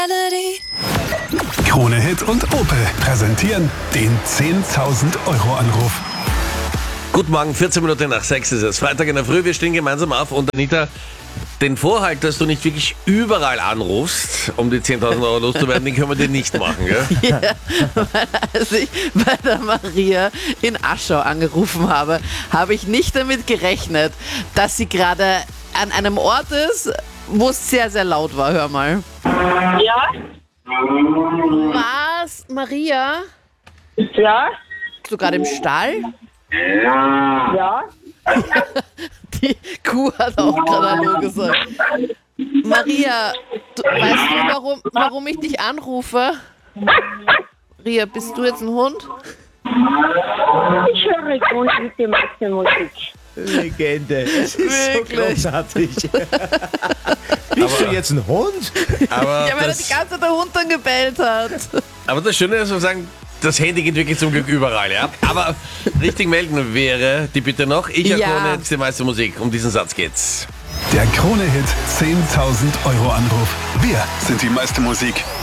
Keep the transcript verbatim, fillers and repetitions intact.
Krone Hit und Opel präsentieren den zehntausend Euro Anruf. Guten Morgen, vierzehn Minuten nach sechs ist es. Freitag in der Früh, wir stehen gemeinsam auf. Und Anita, den Vorhalt, dass du nicht wirklich überall anrufst, um die zehntausend Euro loszuwerden, den können wir dir nicht machen, gell? Ja, weil als ich bei der Maria in Aschau angerufen habe, habe ich nicht damit gerechnet, dass sie gerade an einem Ort ist, wo es sehr, sehr laut war. Hör mal. Ja? Was? Maria? Ja? Bist du gerade im Stall? Ja? Die Kuh hat auch gerade Hallo gesagt. Maria, du, weißt du, warum, warum ich dich anrufe? Maria, bist du jetzt ein Hund? Ich höre gute Musik. Legende. Es ist Wirklich? so großartig. Bist du jetzt ein Hund? Aber, Ja, weil er das, die ganze Zeit der Hund dann gebellt hat. aber das Schöne ist, wir sagen, das Handy geht wirklich zum Glück überall, ja? Aber richtig melden wäre die Bitte noch. Ich Ja. erkone jetzt die meiste Musik. Um diesen Satz geht's. Der Krone Hit zehntausend Euro Anruf. Wir sind die meiste Musik.